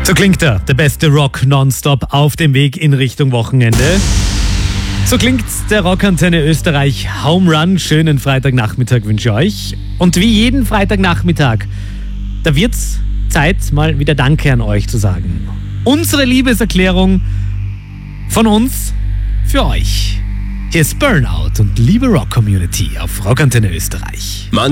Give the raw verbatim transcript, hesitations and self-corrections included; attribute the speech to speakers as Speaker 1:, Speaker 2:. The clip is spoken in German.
Speaker 1: So klingt er, der beste Rock nonstop auf dem Weg in Richtung Wochenende. So klingt der Rockantenne Österreich Home Run. Schönen Freitagnachmittag wünsche ich euch. Und wie jeden Freitagnachmittag, da wird's Zeit, mal wieder Danke an euch zu sagen. Unsere Liebeserklärung von uns für euch. Hier ist Burnout und liebe Rock-Community auf Rockantenne Österreich.
Speaker 2: Man